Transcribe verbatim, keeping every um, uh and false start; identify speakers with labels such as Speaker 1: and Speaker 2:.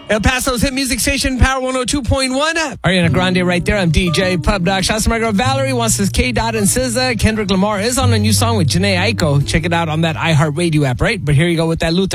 Speaker 1: El Paso's hit music station, Power one oh two point one. Ariana Grande right there. I'm D J Pub Dog. Shouts to my girl Valerie. Wants this K. Dot and S Z A. Kendrick Lamar is on a new song with Janae Aiko. Check it out on that iHeartRadio app, right? But here you go with that Luther.